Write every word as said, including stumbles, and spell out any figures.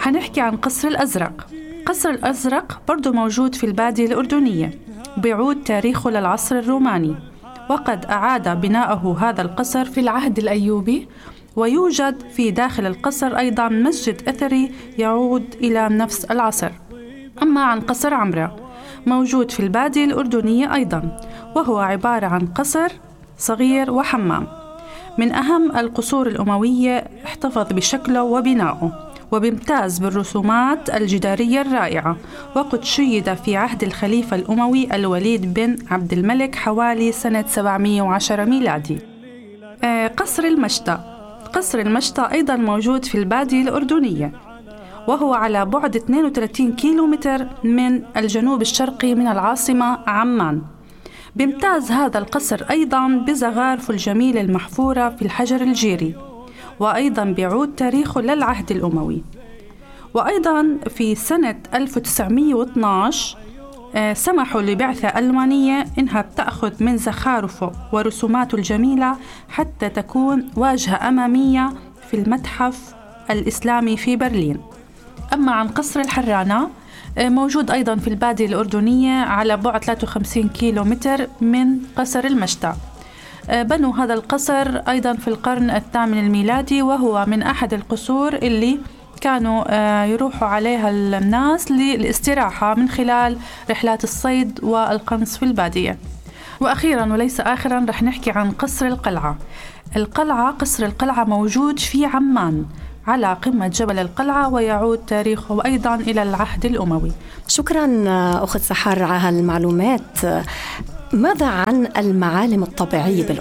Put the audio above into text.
حنحكي عن قصر الأزرق. قصر الأزرق برضو موجود في البادية الأردنية، بيعود تاريخه للعصر الروماني، وقد أعاد بناءه هذا القصر في العهد الأيوبي، ويوجد في داخل القصر أيضا مسجد أثري يعود إلى نفس العصر. أما عن قصر عمرة موجود في البادية الأردنية أيضا، وهو عبارة عن قصر صغير وحمام، من أهم القصور الأموية، احتفظ بشكله وبنائه، وبيمتاز بالرسومات الجدارية الرائعة، وقد شيد في عهد الخليفة الأموي الوليد بن عبد الملك حوالي سنة سبعمائة وعشرة ميلادي. آه قصر المشتى. قصر المشتى أيضا موجود في البادية الأردنية، وهو على بعد اثنين وثلاثين كيلومتر من الجنوب الشرقي من العاصمة عمان. بيمتاز هذا القصر أيضا بزخارفه الجميلة المحفورة في الحجر الجيري، وأيضا بيعود تاريخه للعهد الأموي. وأيضا في سنة ألف وتسعمائة واثني عشر آه سمحوا لبعثة ألمانية إنها بتأخذ من زخارفه ورسوماته الجميلة حتى تكون واجهة أمامية في المتحف الإسلامي في برلين. أما عن قصر الحرانة آه موجود أيضا في البادية الأردنية على بعد ثلاثة وخمسين كيلومتر من قصر المشتى. بنوا هذا القصر أيضا في القرن الثامن الميلادي، وهو من أحد القصور اللي كانوا يروحوا عليها الناس للاستراحة من خلال رحلات الصيد والقنص في البادية. وأخيرا وليس آخرا رح نحكي عن قصر القلعة. القلعة قصر القلعة موجود في عمان على قمة جبل القلعة، ويعود تاريخه أيضا إلى العهد الأموي. شكرا أخت سحر على هالمعلومات. ماذا عن المعالم الطبيعية بالأردن؟